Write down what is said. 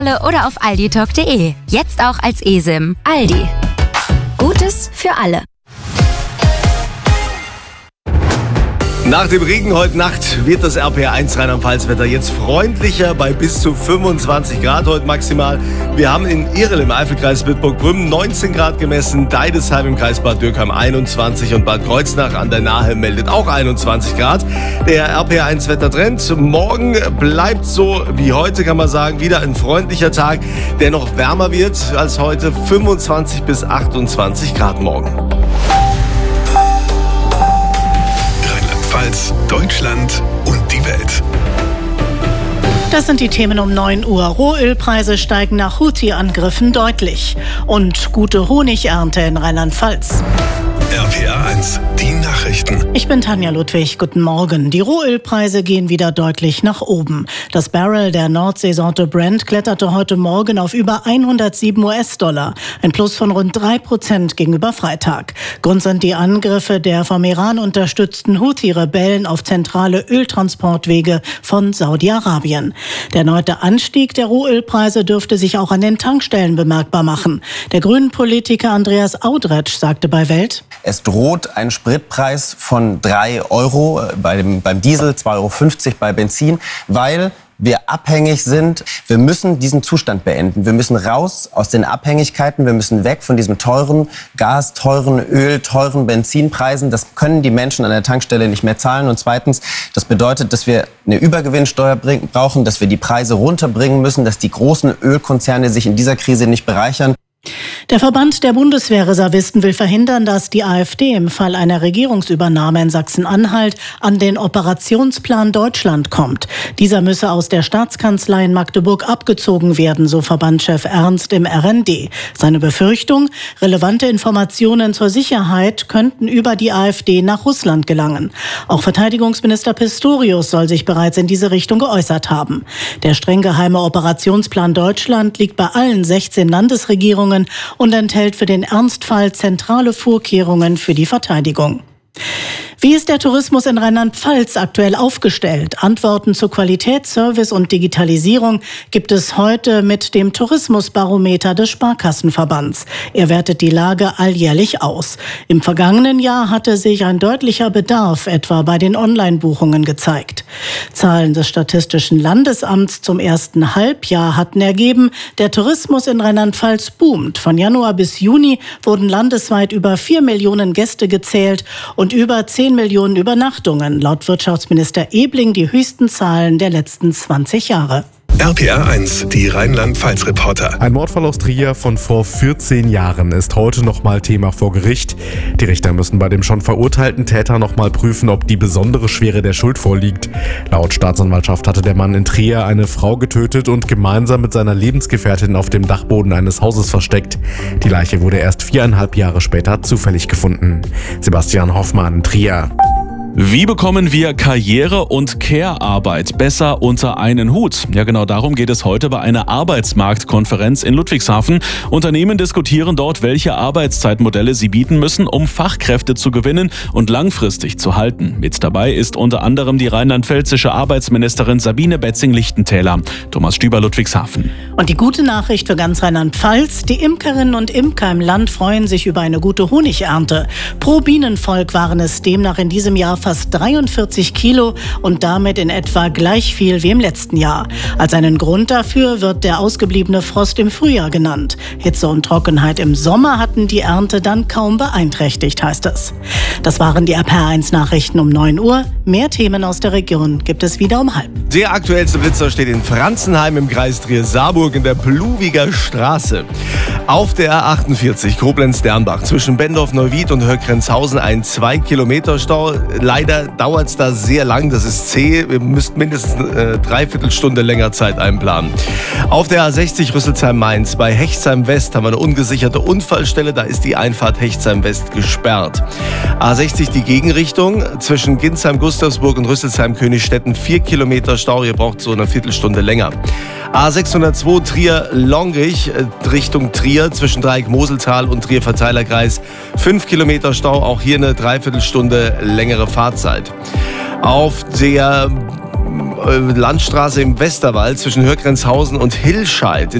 oder auf alditalk.de. Jetzt auch als eSIM. Aldi. Gutes für alle. Nach dem Regen heute Nacht wird das RPR1 Rheinland-Pfalz-Wetter jetzt freundlicher bei bis zu 25 Grad heute maximal. Wir haben in Irl im Eifelkreis Bitburg-Brümmen 19 Grad gemessen, Deidesheim im Kreis Bad Dürkheim 21 und Bad Kreuznach an der Nahe meldet auch 21 Grad. Der RPR1 Wettertrend, morgen bleibt so wie heute, kann man sagen, wieder ein freundlicher Tag, der noch wärmer wird als heute, 25 bis 28 Grad morgen. Deutschland und die Welt. Das sind die Themen um 9 Uhr. Rohölpreise steigen nach Houthi-Angriffen deutlich. Und gute Honigernte in Rheinland-Pfalz. RPR1, die Nachrichten. Ich bin Tanja Ludwig, guten Morgen. Die Rohölpreise gehen wieder deutlich nach oben. Das Barrel der Nordseesorte Brent kletterte heute Morgen auf über 107 US-Dollar. Ein Plus von rund 3% gegenüber Freitag. Grund sind die Angriffe der vom Iran unterstützten Houthi-Rebellen auf zentrale Öltransportwege von Saudi-Arabien. Der erneute Anstieg der Rohölpreise dürfte sich auch an den Tankstellen bemerkbar machen. Der Grünen-Politiker Andreas Audretsch sagte bei Welt: Es droht ein Spritpreis von 3 Euro beim Diesel, 2,50 Euro bei Benzin, weil wir abhängig sind. Wir müssen diesen Zustand beenden. Wir müssen raus aus den Abhängigkeiten. Wir müssen weg von diesem teuren Gas, teuren Öl, teuren Benzinpreisen. Das können die Menschen an der Tankstelle nicht mehr zahlen. Und zweitens, das bedeutet, dass wir eine Übergewinnsteuer brauchen, dass wir die Preise runterbringen müssen, dass die großen Ölkonzerne sich in dieser Krise nicht bereichern. Der Verband der Bundeswehrreservisten will verhindern, dass die AfD im Fall einer Regierungsübernahme in Sachsen-Anhalt an den Operationsplan Deutschland kommt. Dieser müsse aus der Staatskanzlei in Magdeburg abgezogen werden, so Verbandschef Ernst im RND. Seine Befürchtung: relevante Informationen zur Sicherheit könnten über die AfD nach Russland gelangen. Auch Verteidigungsminister Pistorius soll sich bereits in diese Richtung geäußert haben. Der streng geheime Operationsplan Deutschland liegt bei allen 16 Landesregierungen und enthält für den Ernstfall zentrale Vorkehrungen für die Verteidigung. Wie ist der Tourismus in Rheinland-Pfalz aktuell aufgestellt? Antworten zu Qualität, Service und Digitalisierung gibt es heute mit dem Tourismusbarometer des Sparkassenverbands. Er wertet die Lage alljährlich aus. Im vergangenen Jahr hatte sich ein deutlicher Bedarf etwa bei den Online-Buchungen gezeigt. Zahlen des Statistischen Landesamts zum ersten Halbjahr hatten ergeben, der Tourismus in Rheinland-Pfalz boomt. Von Januar bis Juni wurden landesweit über 4 Millionen Gäste gezählt und über 10 Millionen Übernachtungen. Laut Wirtschaftsminister Ebling die höchsten Zahlen der letzten 20 Jahre. RPR1, die Rheinland-Pfalz-Reporter. Ein Mordfall aus Trier von vor 14 Jahren ist heute nochmal Thema vor Gericht. Die Richter müssen bei dem schon verurteilten Täter nochmal prüfen, ob die besondere Schwere der Schuld vorliegt. Laut Staatsanwaltschaft hatte der Mann in Trier eine Frau getötet und gemeinsam mit seiner Lebensgefährtin auf dem Dachboden eines Hauses versteckt. Die Leiche wurde erst 4,5 Jahre später zufällig gefunden. Sebastian Hoffmann, Trier. Wie bekommen wir Karriere und Care-Arbeit besser unter einen Hut? Ja, genau darum geht es heute bei einer Arbeitsmarktkonferenz in Ludwigshafen. Unternehmen diskutieren dort, welche Arbeitszeitmodelle sie bieten müssen, um Fachkräfte zu gewinnen und langfristig zu halten. Mit dabei ist unter anderem die rheinland-pfälzische Arbeitsministerin Sabine Betzing-Lichtentäler. Thomas Stüber, Ludwigshafen. Und die gute Nachricht für ganz Rheinland-Pfalz: Die Imkerinnen und Imker im Land freuen sich über eine gute Honigernte. Pro Bienenvolk waren es demnach in diesem Jahr fast 43 Kilo und damit in etwa gleich viel wie im letzten Jahr. Als einen Grund dafür wird der ausgebliebene Frost im Frühjahr genannt. Hitze und Trockenheit im Sommer hatten die Ernte dann kaum beeinträchtigt, heißt es. Das waren die RPR1 Nachrichten um 9 Uhr. Mehr Themen aus der Region gibt es wieder um 12:30. Der aktuellste Blitzer steht in Franzenheim im Kreis Trier-Saarburg in der Pluwiger Straße. Auf der A48 Koblenz-Dernbach zwischen Bendorf-Neuwied und Höckrenzhausen ein 2-Kilometer-Stau. Leider dauert es da sehr lang, das ist zäh. Wir müssten mindestens eine Dreiviertelstunde länger Zeit einplanen. Auf der A60 Rüsselsheim-Mainz bei Hechtsheim-West haben wir eine ungesicherte Unfallstelle. Da ist die Einfahrt Hechtsheim-West gesperrt. A60 die Gegenrichtung zwischen Ginsheim-Gustavsburg und Rüsselsheim-Königstetten 4 Kilometer Stau. Ihr braucht so eine Viertelstunde länger. A602 Trier-Longrich Richtung Trier zwischen Dreieck-Moseltal und Trier-Verteilerkreis 5 Kilometer Stau. Auch hier eine Dreiviertelstunde längere Fahrzeit. Auf der Landstraße im Westerwald zwischen Hörgrenzhausen und Hilscheid.